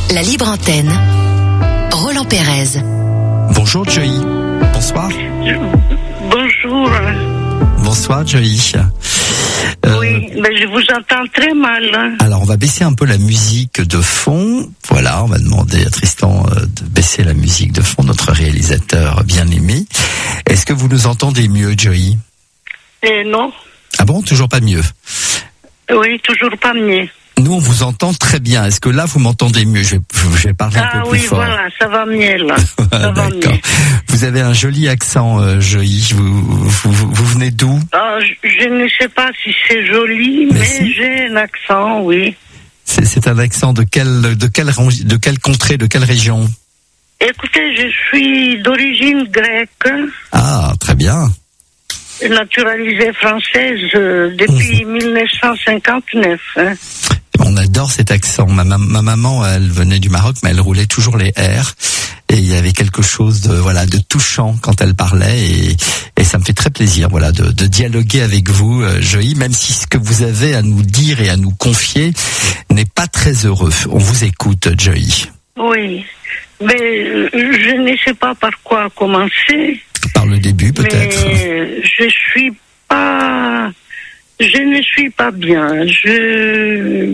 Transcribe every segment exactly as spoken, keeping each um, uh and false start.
La libre antenne. Roland Pérez. Bonjour Joey. Bonsoir. Bonjour. Bonsoir Joey. Euh, oui, mais je vous entends très mal. Alors on va baisser un peu la musique de fond. Voilà, on va demander à Tristan de baisser la musique de fond, notre réalisateur bien aimé. Est-ce que vous nous entendez mieux, Joey? Eh non. Ah bon, toujours pas mieux? Oui, toujours pas mieux. Nous, on vous entend très bien. Est-ce que là, vous m'entendez mieux? je vais, je vais parler ah, un peu oui, plus fort. Ah oui, voilà, ça va mieux là. Ça va D'accord. mieux. Vous avez un joli accent, euh, Joey. Vous, vous, vous, vous venez d'où? ah, je, je ne sais pas si c'est joli, mais, mais si. J'ai un accent, oui. C'est, c'est un accent de quelle, de quelle, de quelle contrée, de quelle région? Écoutez, je suis d'origine grecque. Ah, très bien. Naturalisée française euh, depuis mmh. dix-neuf cent cinquante-neuf. Hein. On adore cet accent. Ma, ma, ma maman, elle venait du Maroc, mais elle roulait toujours les R. Et il y avait quelque chose de voilà de touchant quand elle parlait. Et, et ça me fait très plaisir, voilà, de, de dialoguer avec vous, euh, Joey, même si ce que vous avez à nous dire et à nous confier n'est pas très heureux. On vous écoute, Joey. Oui, mais je ne sais pas par quoi commencer. Par le début, peut-être. Mais je suis pas, je ne suis pas bien. Je,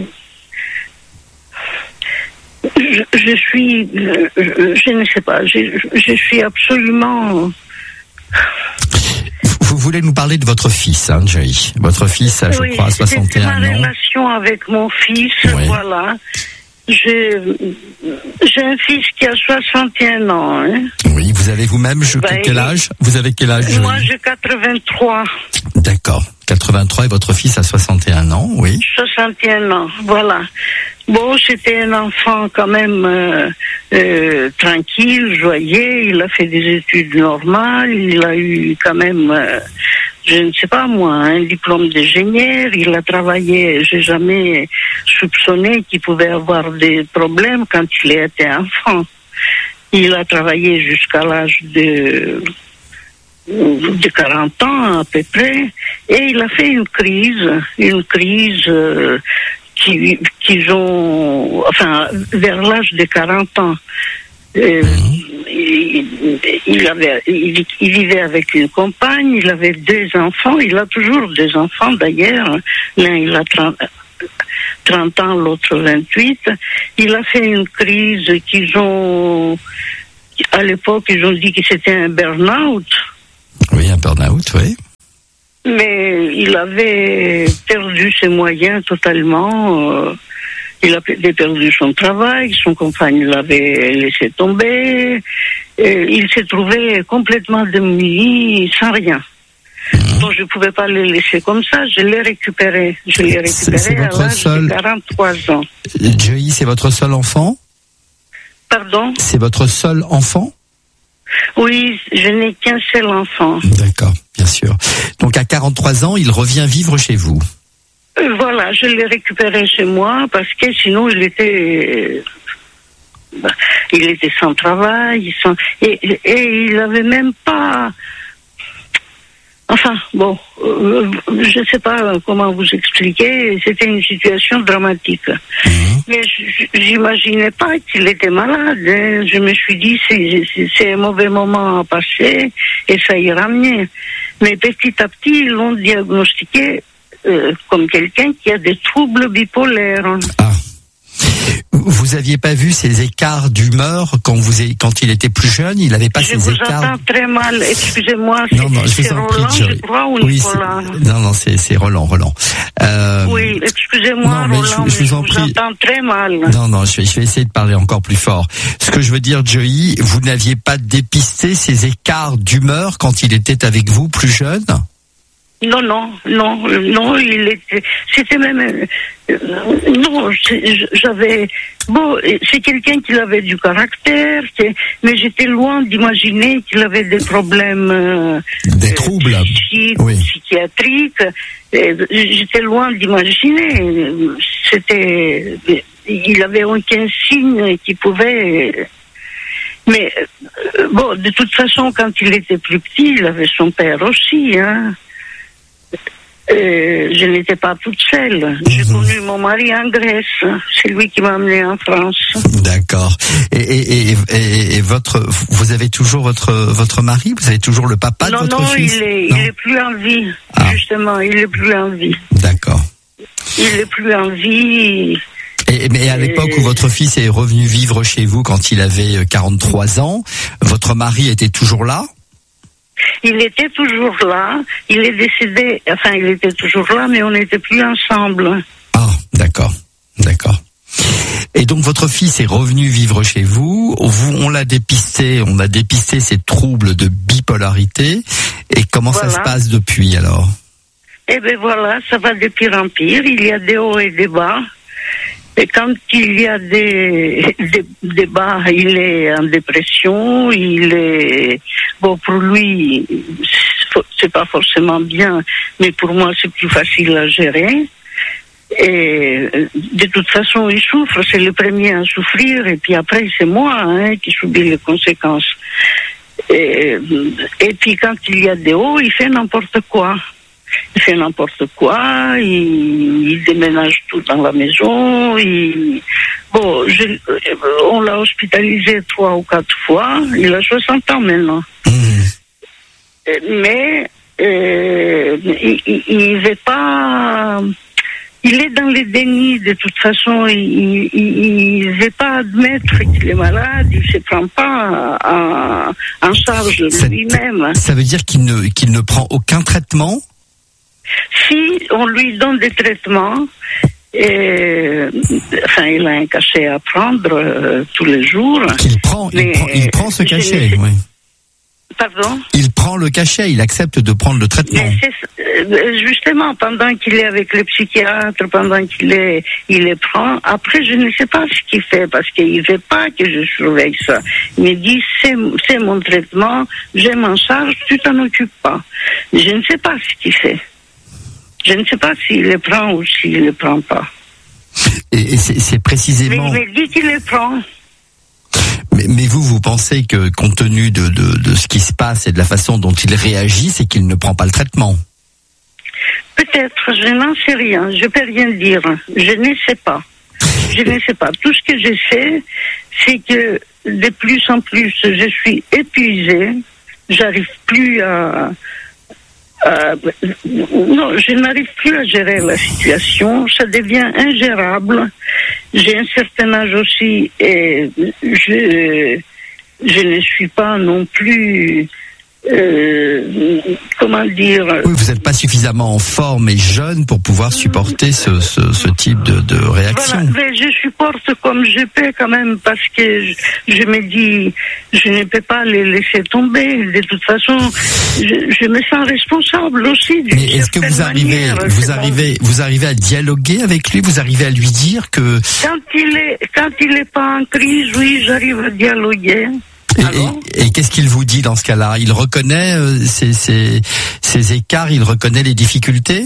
je, je suis, je, je ne sais pas. Je, je suis absolument. Vous voulez nous parler de votre fils, hein, Joey? Votre fils a, je oui, crois, soixante et un ans. Oui, c'est ma relation avec mon fils, oui. Voilà. J'ai, j'ai un fils qui a soixante et un ans. Hein. Oui, vous avez vous-même, je, ben, quel âge? Vous avez quel âge? Moi, j'ai quatre-vingt-trois. D'accord. quatre-vingt-trois et votre fils a soixante et un ans, oui. soixante et un ans, voilà. Bon, c'était un enfant quand même euh, euh, tranquille, joyeux. Il a fait des études normales. Il a eu quand même... Euh, je ne sais pas moi, un diplôme d'ingénieur, il a travaillé, j'ai jamais soupçonné qu'il pouvait avoir des problèmes quand il était enfant. Il a travaillé jusqu'à l'âge de, de quarante ans à peu près, et il a fait une crise, une crise euh, qui, qu'ils ont, enfin, vers l'âge de quarante ans. Euh, il, il, avait, il, il vivait avec une compagne, il avait deux enfants, il a toujours deux enfants d'ailleurs, l'un il a trente, trente ans, l'autre vingt-huit. Il a fait une crise qu'ils ont, à l'époque ils ont dit que c'était un burn-out. Oui, un burn-out, oui. Mais il avait perdu ses moyens totalement. Euh, Il a perdu son travail, son compagne l'avait laissé tomber, et il s'est trouvé complètement démuni, sans rien. Donc je ne pouvais pas le laisser comme ça, je l'ai récupéré. Je l'ai récupéré c'est, c'est à l'âge seul... de quarante-trois ans. Joey, c'est votre seul enfant? Pardon? C'est votre seul enfant? Oui, je n'ai qu'un seul enfant. D'accord, bien sûr. Donc à quarante-trois ans, il revient vivre chez vous? Voilà, je l'ai récupéré chez moi parce que sinon il était, il était sans travail, sans, et, et il avait même pas. Enfin bon, euh, je ne sais pas comment vous expliquer. C'était une situation dramatique. Mmh. Mais j'imaginais pas qu'il était malade. Hein. Je me suis dit c'est, c'est, c'est un mauvais moment à passer et ça ira mieux. Mais petit à petit ils l'ont diagnostiqué. Euh, comme quelqu'un qui a des troubles bipolaires. Ah. Vous aviez pas vu ces écarts d'humeur quand vous quand il était plus jeune? Il n'avait pas je ces écarts. Je vous entends très mal. Excusez-moi. Non, non, c'est, je vous en Roland, prie, je crois, ou oui, Nicolas? Non, non, c'est, c'est Roland, Roland. Euh... Oui, excusez-moi, non, mais Roland, je, je, mais vous, en je vous entends très mal. Non, non, je vais, je vais essayer de parler encore plus fort. Ce que je veux dire, Joey, vous n'aviez pas dépisté ces écarts d'humeur quand il était avec vous plus jeune? Non, non, non, non, il était, c'était même, euh, non, j'avais, bon, c'est quelqu'un qui avait du caractère, mais j'étais loin d'imaginer qu'il avait des problèmes, euh, des troubles, psychiques, oui. psychiatriques, j'étais loin d'imaginer, c'était, il avait aucun signe qui pouvait, mais, bon, de toute façon, quand il était plus petit, il avait son père aussi, hein. Euh, je n'étais pas toute seule. J'ai mmh. connu mon mari en Grèce. C'est lui qui m'a amenée en France. D'accord. Et, et, et, et, et votre, vous avez toujours votre votre mari? Vous avez toujours le papa de non, votre non, fils? il est, non, il est plus en vie. Ah. Justement, il est plus en vie. D'accord. Il est plus en vie. Et, mais à l'époque où votre fils est revenu vivre chez vous, quand il avait quarante-trois ans, votre mari était toujours là? Il était toujours là. Il est décédé. Enfin, il était toujours là, mais on n'était plus ensemble. Ah, d'accord, d'accord. Et donc votre fils est revenu vivre chez vous. Vous, on l'a dépisté, on a dépisté ces troubles de bipolarité. Et comment voilà. ça se passe depuis alors? Eh ben voilà, ça va de pire en pire. Il y a des hauts et des bas. Et quand il y a des, des, des bas, il est en dépression, il est, bon, pour lui, c'est pas forcément bien, mais pour moi, c'est plus facile à gérer. Et de toute façon, il souffre, c'est le premier à souffrir, et puis après, c'est moi, hein, qui subis les conséquences. Et, et puis quand il y a des hauts, il fait n'importe quoi. Il fait n'importe quoi, il, il déménage tout dans la maison, il... Bon, je, on l'a hospitalisé trois ou quatre fois, il a soixante ans maintenant. Mmh. Mais euh, il ne veut pas... Il est dans les dénis de toute façon, il ne veut pas admettre qu'il est malade, il ne se prend pas en, en charge ça, lui-même. Ça veut dire qu'il ne, qu'il ne prend aucun traitement? Si on lui donne des traitements, et, enfin, il a un cachet à prendre euh, tous les jours. Qu'il prend, il prend, il prend ce cachet, oui. Pardon? Il prend le cachet, il accepte de prendre le traitement. Mais c'est, justement, pendant qu'il est avec le psychiatre, pendant qu'il est, il les prend. Après, je ne sais pas ce qu'il fait parce qu'il ne veut pas que je surveille ça. Il me dit, c'est, c'est mon traitement, je m'en charge, tu t'en occupes pas. Je ne sais pas ce qu'il fait. Je ne sais pas s'il les prend ou s'il ne les prend pas. Et, et c'est, c'est précisément... Mais il me dit qu'il les prend. Mais, mais vous, vous pensez que, compte tenu de, de, de ce qui se passe et de la façon dont il réagit, c'est qu'il ne prend pas le traitement? Peut-être, je n'en sais rien, je peux rien dire. Je ne sais pas. Je ne sais pas. Tout ce que je sais, c'est que de plus en plus, je suis épuisée. J'arrive plus à... Euh, non, je n'arrive plus à gérer la situation, ça devient ingérable. J'ai un certain âge aussi et je, je ne suis pas non plus, euh, comment dire... Oui, vous n'êtes pas suffisamment en forme et jeune pour pouvoir supporter ce, ce, ce type de, de réaction. Voilà, mais je supporte comme je peux quand même parce que je, je me dis, je ne peux pas les laisser tomber. De toute façon, je, je me sens responsable aussi. Mais est-ce que vous arrivez, manière, vous arrivez, bon. vous arrivez à dialoguer avec lui? Vous arrivez à lui dire que... Quand il est, quand il est pas en crise, oui, j'arrive à dialoguer. Et, et, et qu'est-ce qu'il vous dit dans ce cas-là? Il reconnaît euh, ces, ces, ces écarts, il reconnaît les difficultés?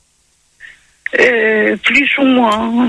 euh, Plus ou moins.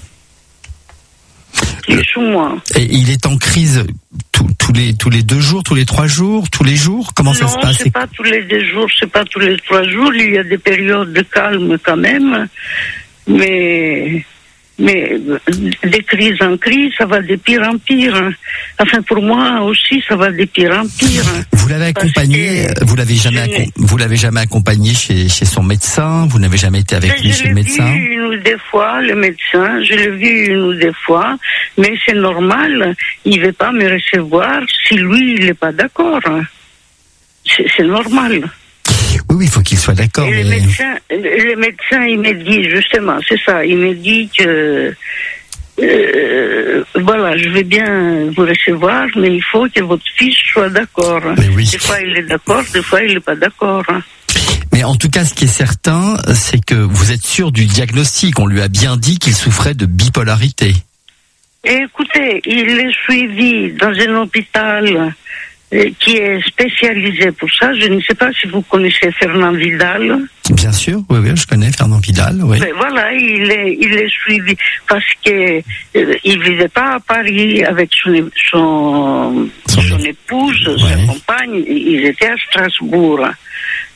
Plus ou moins. Et il est en crise tous, tous, les, tous les deux jours, tous les trois jours, tous les jours? Comment non, ça se passe? Non, c'est pas tous les deux jours, c'est pas tous les trois jours. Il y a des périodes de calme quand même. Mais... Mais de crise en crise, ça va de pire en pire. Enfin, pour moi aussi, ça va de pire en pire. Vous l'avez accompagné, vous l'avez jamais, accom- vous l'avez jamais accompagné chez, chez son médecin? Vous n'avez jamais été avec mais lui chez le médecin? Je l'ai vu une ou deux fois, le médecin. Je l'ai vu une ou deux fois. Mais c'est normal. Il ne veut pas me recevoir si lui, il n'est pas d'accord. C'est, c'est normal. Oui, oui, il faut qu'il soit d'accord. Et mais... le médecin, le médecin, il me dit, justement, c'est ça, il me dit que, euh, voilà, je vais bien vous recevoir, mais il faut que votre fils soit d'accord. Oui. Des fois, il est d'accord, des fois, il n'est pas d'accord. Mais en tout cas, ce qui est certain, c'est que vous êtes sûr du diagnostic. On lui a bien dit qu'il souffrait de bipolarité. Et écoutez, il est suivi dans un hôpital qui est spécialisé pour ça. Je ne sais pas si vous connaissez Fernand Vidal. Bien sûr, oui, oui, je connais Fernand Vidal, oui. Mais voilà, il est, il est suivi parce que euh, il vivait pas à Paris avec son, son, son, son épouse, ouais. Sa compagne, ils étaient à Strasbourg.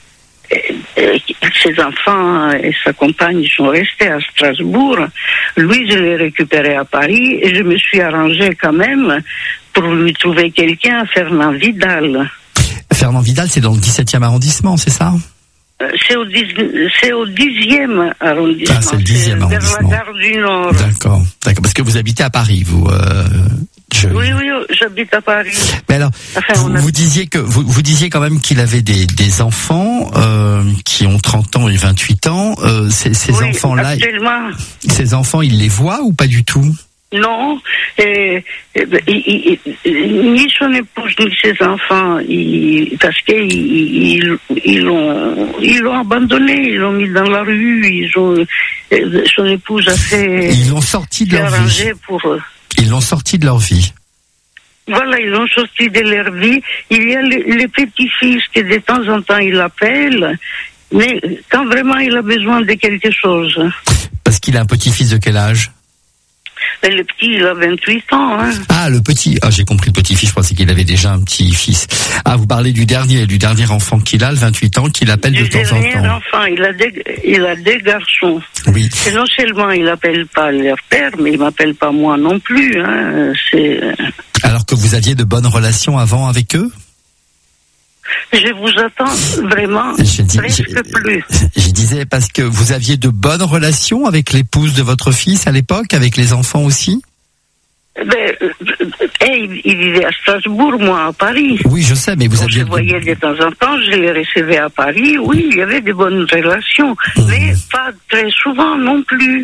ses enfants et sa compagne sont restés à Strasbourg. Lui, je l'ai récupéré à Paris et je me suis arrangé quand même pour lui trouver quelqu'un à Fernand Vidal. Fernand Vidal, c'est dans le dix-septième arrondissement, c'est ça ? C'est au, dix, c'est au dixième arrondissement. Ah, c'est le dixième arrondissement. Vers la gare du Nord. D'accord, d'accord. Parce que vous habitez à Paris, vous. Euh, je... Oui, oui, j'habite à Paris. Mais alors, enfin, vous, a... vous disiez que vous, vous disiez quand même qu'il avait des, des enfants euh, qui ont trente ans et vingt-huit ans. Euh, ces ces oui, enfants-là, actuellement... ces enfants, ils les voient ou pas du tout ? Non, et, et, et, et, ni son épouse ni ses enfants, ils, parce qu'ils ils, ils l'ont, ils l'ont abandonné, ils l'ont mis dans la rue, ils ont, son épouse a fait. Ils l'ont sorti de leur vie. Pour eux. Ils l'ont sorti de leur vie. Voilà, ils l'ont sorti de leur vie. Il y a les, les petits-fils que de temps en temps il appelle, mais quand vraiment il a besoin de quelque chose. Parce qu'il a un petit-fils de quel âge ? Mais le petit, il a vingt-huit ans. Hein. Ah, le petit. Ah, j'ai compris le petit-fils. Je pensais qu'il avait déjà un petit-fils. Ah, vous parlez du dernier, du dernier enfant qu'il a, le vingt-huit ans, qu'il appelle du de temps en temps. Du dernier enfant, il a des, il a des garçons. Oui. Et non seulement il appelle pas leur père, mais il m'appelle pas moi non plus. Hein. C'est... Alors que vous aviez de bonnes relations avant avec eux ? Je vous attends vraiment je dis, presque je, plus. Je disais parce que vous aviez de bonnes relations avec l'épouse de votre fils à l'époque, avec les enfants aussi ? Ben, hey, il vivait à Strasbourg, moi à Paris. Oui, je sais, mais vous aviez... Je voyais de temps en temps, je les recevais à Paris. Oui, il y avait de bonnes relations, mmh. mais pas très souvent non plus.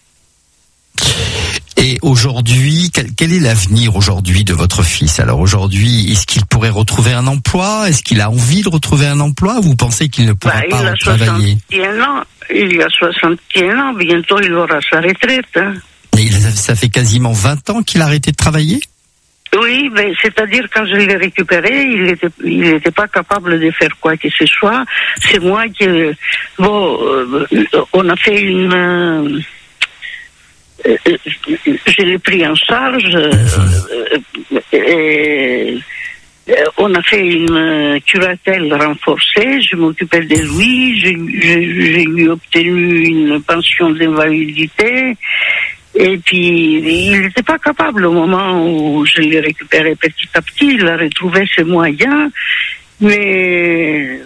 Et aujourd'hui, quel, quel est l'avenir aujourd'hui de votre fils ? Alors aujourd'hui, est-ce qu'il pourrait retrouver un emploi ? Est-ce qu'il a envie de retrouver un emploi ? Ou vous pensez qu'il ne pourra bah, pas travailler ? Il a soixante et un ans, il a soixante et un ans, bientôt il aura sa retraite. Hein. Mais il, ça fait quasiment vingt ans qu'il a arrêté de travailler ? Oui, ben, c'est-à-dire quand je l'ai récupéré, il n'était il était pas capable de faire quoi que ce soit. C'est moi qui... Bon, euh, on a fait une... Euh, Euh, je l'ai pris en charge euh, et, et on a fait une curatelle renforcée, je m'occupais de lui, j'ai, j'ai, j'ai lui obtenu une pension d'invalidité et puis il n'était pas capable au moment où je l'ai récupéré petit à petit, il a retrouvé ses moyens, mais...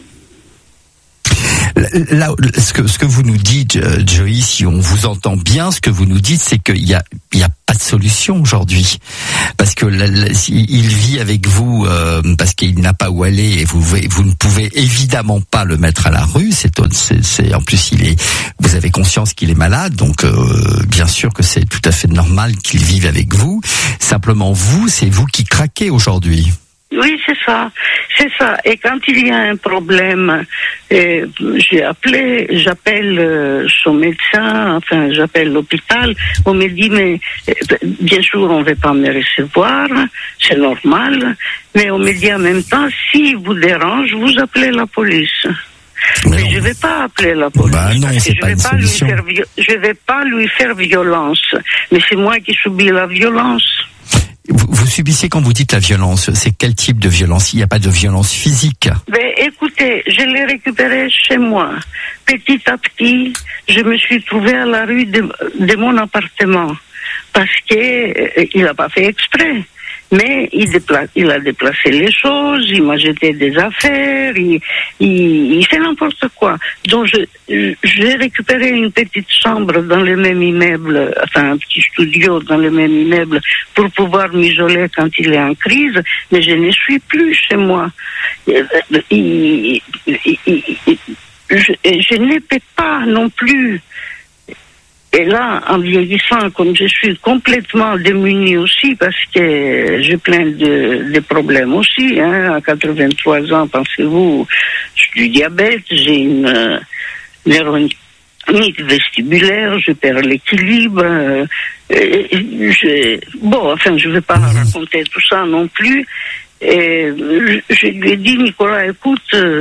Là, ce que, ce que vous nous dites, Joey, si on vous entend bien, ce que vous nous dites, c'est qu'il y a, il y a pas de solution aujourd'hui, parce que là, là, il vit avec vous euh, parce qu'il n'a pas où aller et vous, vous ne pouvez évidemment pas le mettre à la rue. C'est, c'est, c'est en plus il est, vous avez conscience qu'il est malade, donc euh, bien sûr que c'est tout à fait normal qu'il vive avec vous. Simplement vous, c'est vous qui craquez aujourd'hui. Oui, c'est ça, c'est ça. Et quand il y a un problème, euh, j'ai appelé, j'appelle euh, son médecin, enfin j'appelle l'hôpital, on me dit mais euh, bien sûr on ne veut pas me recevoir, c'est normal, mais on me dit en même temps si vous dérange, vous appelez la police. Mais, mais je ne vais pas appeler la police. Bah non, c'est je pas vais une pas solution. Lui faire, je vais pas lui faire violence, mais c'est moi qui subis la violence. Vous, vous subissez quand vous dites la violence, c'est quel type de violence ? Il n'y a pas de violence physique. Ben, écoutez, je l'ai récupéré chez moi. Petit à petit, je me suis trouvée à la rue de, de mon appartement parce que euh, il n'a pas fait exprès. Mais il, dépla- il a déplacé les choses, il m'a jeté des affaires, il, il, il fait n'importe quoi. Donc je, j'ai récupéré une petite chambre dans le même immeuble, enfin un petit studio dans le même immeuble pour pouvoir m'isoler quand il est en crise, mais je ne suis plus chez moi. Il, il, il, il, je, je ne peux pas non plus. Et là, en vieillissant, comme je suis complètement démunie aussi, parce que j'ai plein de, de problèmes aussi, hein, à quatre-vingt-trois ans, pensez-vous, j'ai du diabète, j'ai une euh, neuronite vestibulaire, je perds l'équilibre, euh, je, bon, enfin, je ne vais pas raconter tout ça non plus. Et je lui ai dit, Nicolas, écoute,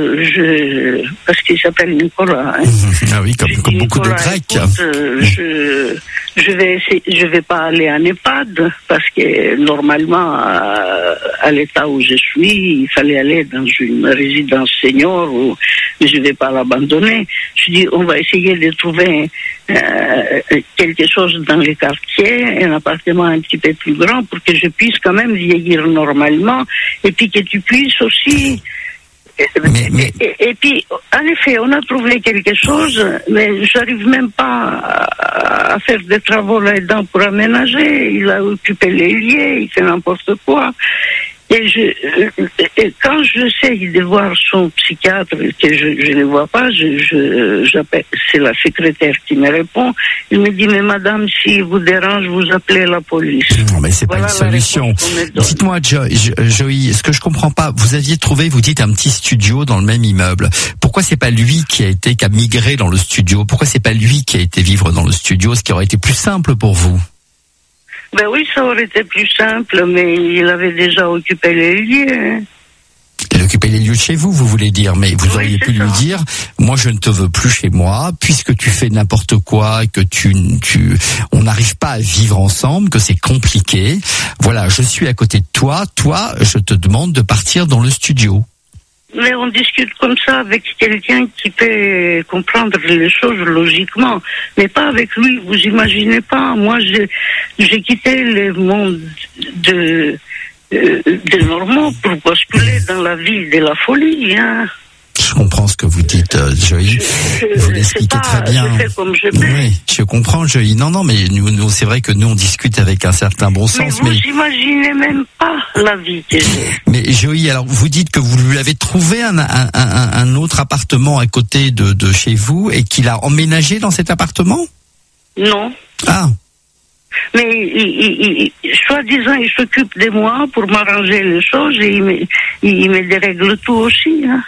je, parce qu'il s'appelle Nicolas. Hein. Ah oui, comme, comme beaucoup de Grecs. Écoute, je, je vais essayer, je vais pas aller en EHPAD parce que normalement, à, à l'état où je suis, il fallait aller dans une résidence senior où je vais pas l'abandonner. Je dis, on va essayer de trouver euh, quelque chose dans les quartiers, un appartement un petit peu plus grand pour que je puisse quand même vieillir normalement. Et puis que tu puisses aussi... Mais, mais... Et, et puis, en effet, on a trouvé quelque chose, mais j'arrive même pas à, à faire des travaux là-dedans pour aménager. Il a occupé les liens, il fait n'importe quoi. Et, je, et quand j'essaye de voir son psychiatre, que je ne le vois pas, je, je, j'appelle, c'est la secrétaire qui me répond. Il me dit, mais madame, si vous dérange, vous appelez la police. Non, mais c'est voilà pas une solution. Dites-moi, jo- jo- Joey, ce que je comprends pas, vous aviez trouvé, vous dites, un petit studio dans le même immeuble. Pourquoi c'est pas lui qui a été, qui a migré dans le studio? Pourquoi c'est pas lui qui a été vivre dans le studio, ce qui aurait été plus simple pour vous? Ben oui, ça aurait été plus simple, mais il avait déjà occupé les lieux. Hein. Il occupait les lieux de chez vous, vous voulez dire, mais vous oui, auriez pu ça. lui dire, moi je ne te veux plus chez moi, puisque tu fais n'importe quoi, que tu, tu, on n'arrive pas à vivre ensemble, que c'est compliqué. Voilà, je suis à côté de toi, toi, je te demande de partir dans le studio. Mais on discute comme ça avec quelqu'un qui peut comprendre les choses logiquement, mais pas avec lui. Vous imaginez pas. Moi, j'ai, j'ai quitté le monde de, euh, de Normand pour basculer dans la vie de la folie. Hein. Je comprends ce que vous dites, euh, Joey. Je, vous l'expliquez pas, très bien. Je fais comme je peux. Oui, je comprends, Joey. Non, non, mais nous, nous, c'est vrai que nous, on discute avec un certain bon sens. Mais vous mais... imaginez même pas la vie que j'ai. Mais Joey, alors vous dites que vous lui avez trouvé un, un, un, un autre appartement à côté de, de chez vous et qu'il a emménagé dans cet appartement? Non. Ah. Mais il, il, il, soi-disant, il s'occupe de moi pour m'arranger les choses et il me, il me dérègle tout aussi. Hein.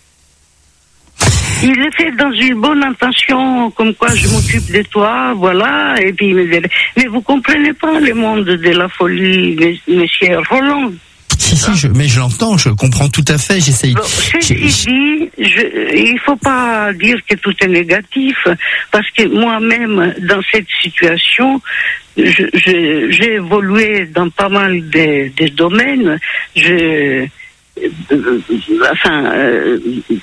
Il le fait dans une bonne intention, comme quoi je m'occupe de toi, voilà, et puis il me dit, mais vous comprenez pas le monde de la folie, monsieur Roland. Si, si, je, mais je l'entends, je comprends tout à fait, j'essaye. Bon, ceci dit, je, il faut pas dire que tout est négatif, parce que moi-même, dans cette situation, je, je, j'ai évolué dans pas mal de, de domaines, je, euh, enfin, euh,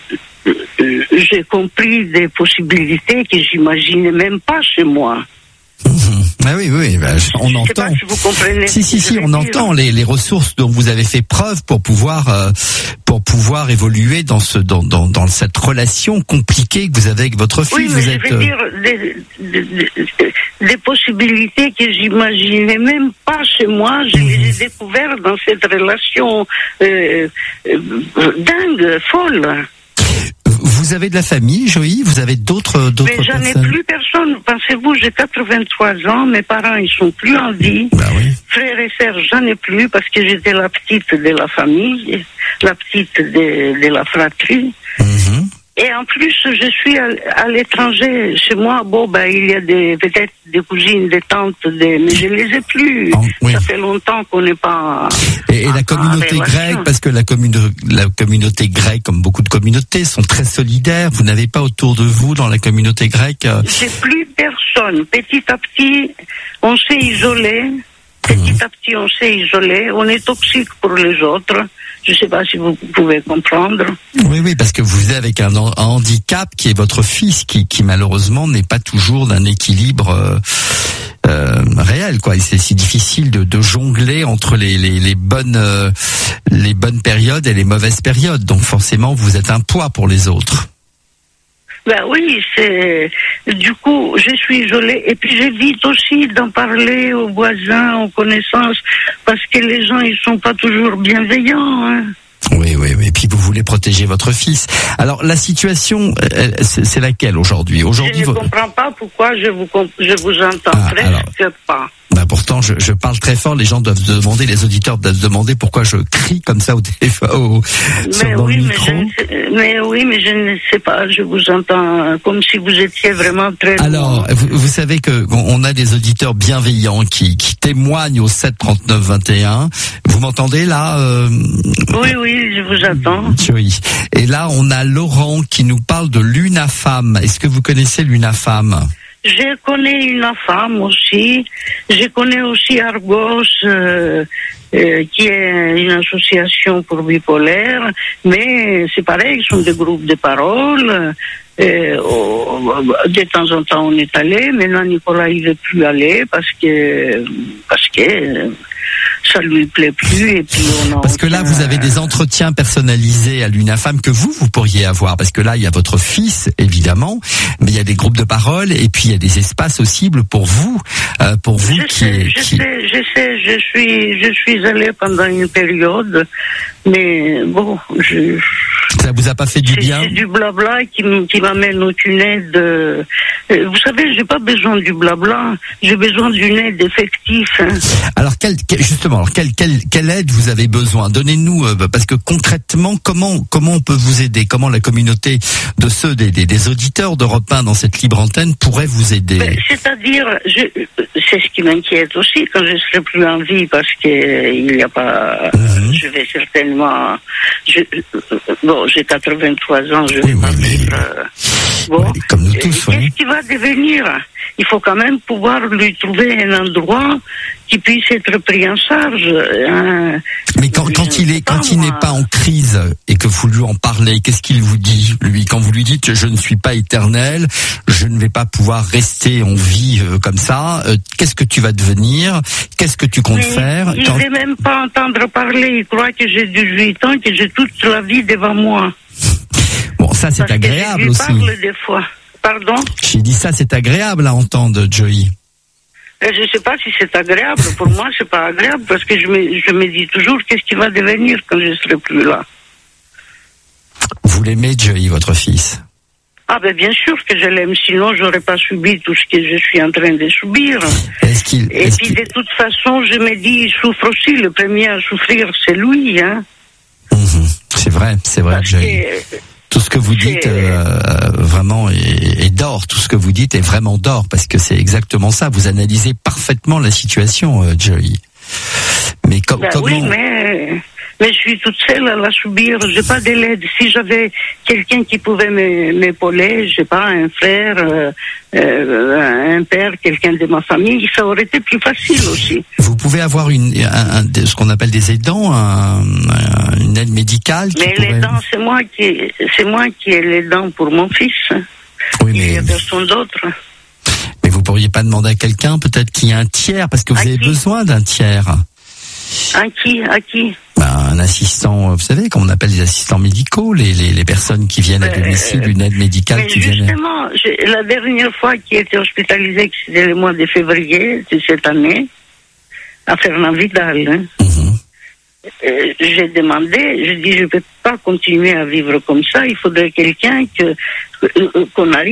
j'ai compris des possibilités que j'imaginais même pas chez moi. Mmh. Ah oui, oui, bah, on je entend. Sais pas si vous comprenez. Si, si, si, on dire. entend les, les ressources dont vous avez fait preuve pour pouvoir, euh, pour pouvoir évoluer dans ce, dans, dans, dans cette relation compliquée que vous avez avec votre fille. Oui, mais vous je êtes, veux dire des, des, des, des possibilités que j'imaginais même pas chez moi. Je les ai découvertes dans cette relation euh, euh, dingue, folle. Vous avez de la famille, Joey? Vous avez d'autres, d'autres Mais j'en personnes? ai plus personne. Pensez-vous, j'ai quatre-vingt-trois ans, mes parents, ils sont plus en vie. Bah oui. Frères et sœurs, j'en ai plus parce que j'étais la petite de la famille, la petite de, de la fratrie. Mm-hmm. Et en plus, je suis à, à l'étranger. Chez moi, bon, ben, il y a des, peut-être des cousines, des tantes, des, mais je les ai plus. Oh, oui. Ça fait longtemps qu'on n'est pas. Et, et la communauté grecque, parce que la, commune, la communauté grecque, comme beaucoup de communautés, sont très solidaires. Vous n'avez pas autour de vous, dans la communauté grecque. Euh... J'ai plus personne. Petit à petit, on s'est isolé. Petit à petit, on s'est isolé. On est toxique pour les autres. Je ne sais pas si vous pouvez comprendre. Oui, oui, parce que vous êtes avec un, un handicap qui est votre fils, qui, qui malheureusement n'est pas toujours d'un équilibre euh, euh, réel, quoi. Et c'est si difficile de, de jongler entre les, les, les bonnes, euh, les bonnes périodes et les mauvaises périodes. Donc forcément, vous êtes un poids pour les autres. Ben oui, c'est du coup, je suis isolée et puis j'évite aussi d'en parler aux voisins, aux connaissances, parce que les gens ils sont pas toujours bienveillants. Hein. Oui, oui, oui. Et puis vous voulez protéger votre fils. Alors la situation, c'est, c'est laquelle aujourd'hui ? Aujourd'hui, je ne comprends pas pourquoi je vous comp- je vous entends ah, presque alors, pas. Bah pourtant, je, je parle très fort. Les gens doivent se demander, les auditeurs doivent se demander pourquoi je crie comme ça au téléphone, au, sur mais dans oui, le micro. Mais, sais, mais oui, mais je ne sais pas. Je vous entends comme si vous étiez vraiment très. Alors, vous, vous savez que on a des auditeurs bienveillants qui, qui témoignent au sept trente-neuf vingt et un. Vous m'entendez là euh... Oui, oui, je vous attends. Oui. Et là, on a Laurent qui nous parle de l'UNAFAM. Est-ce que vous connaissez l'UNAFAM ? Je connais une femme aussi. Je connais aussi Argos, euh, euh, qui est une association pour bipolaire. Mais c'est pareil, ils sont des groupes de parole. Euh, oh, de temps en temps, on est allé. Maintenant, Nicolas, il ne veut plus aller parce que parce que ça lui plaît plus. Et puis on parce que là, vous avez des entretiens personnalisés à l'UNAFAM que vous, vous pourriez avoir. Parce que là, il y a votre fils, évidemment, mais il y a des groupes de parole et puis il y a des espaces possibles pour vous, euh, pour vous je qui... Sais, je qui... sais, je sais, je suis, je suis allée pendant une période, mais bon, je... Ça vous a pas fait du c'est, bien ? C'est du blabla qui, qui m'amène aucune aide. Euh, vous savez, j'ai pas besoin du blabla, j'ai besoin d'une aide effective. Hein. Alors, quel, justement, alors quelle, quelle, quelle aide vous avez besoin ? Donnez-nous, euh, parce que concrètement, comment, comment on peut vous aider ? Comment la communauté de ceux des, des, des auditeurs d'Europe un dans cette libre antenne pourrait vous aider ? Ben, c'est-à-dire, je, c'est ce qui m'inquiète aussi quand je serai plus en vie, parce que il n'y a pas, mmh. je vais certainement, je, bon, j'ai quatre-vingt-trois ans, je vais oui, pas oui, vivre. Euh, bon, oui, comme nous tous, qu'est-ce oui. qui va devenir ? Il faut quand même pouvoir lui trouver un endroit qui puisse être pris en charge. Hein. Mais quand, quand il est, quand il n'est pas en crise et que vous lui en parlez, qu'est-ce qu'il vous dit, lui, quand vous lui dites je ne suis pas éternel, je ne vais pas pouvoir rester en vie euh, comme ça, euh, qu'est-ce que tu vas devenir, qu'est-ce que tu comptes Mais faire il quand... ne veut même pas entendre parler, il croit que j'ai dix-huit ans, que j'ai toute la vie devant moi. Bon, ça c'est Parce agréable que je lui aussi. parle des fois. Pardon ? J'ai dit ça, c'est agréable à entendre, Joey. Je ne sais pas si c'est agréable. Pour moi, c'est pas agréable parce que je me, je me dis toujours qu'est-ce qui va devenir quand je serai plus là. Vous l'aimez, Joey, votre fils ? Ah ben bien sûr que je l'aime, sinon j'aurais pas subi tout ce que je suis en train de subir. Est-ce qu'il, Et est-ce puis qu'il... de toute façon, je me dis, il souffre aussi. Le premier à souffrir, c'est lui, hein. Mmh, c'est vrai, c'est vrai, Joey. Que... Tout ce que vous dites euh, vraiment est, est d'or. Tout ce que vous dites est vraiment d'or parce que c'est exactement ça. Vous analysez parfaitement la situation, euh, Joey. Mais com- ben comment oui, mais mais je suis toute seule à la subir. J'ai pas de l'aide. Si j'avais quelqu'un qui pouvait m'épauler, je sais pas, un frère, euh, euh, un père, quelqu'un de ma famille, ça aurait été plus facile aussi. Vous pouvez avoir une un, un, ce qu'on appelle des aidants, un, un, une aide médicale. Qui mais pourrait... les dents, c'est moi qui c'est moi qui ai les dents pour mon fils. Oui, mais il y a personne d'autre. Mais vous pourriez pas demander à quelqu'un, peut-être qu'il y a un tiers, parce que vous à avez qui besoin d'un tiers. À qui À qui Ben, un assistant, vous savez, comme on appelle les assistants médicaux, les, les, les personnes qui viennent à domicile, une aide médicale mais qui justement, viennent... Justement, la dernière fois qui était hospitalisé, c'était le mois de février de cette année, à Fernand Vidal, hein. Mm-hmm. euh, j'ai demandé, je dis, je ne peux pas continuer à vivre comme ça, il faudrait quelqu'un que, qu'on arrive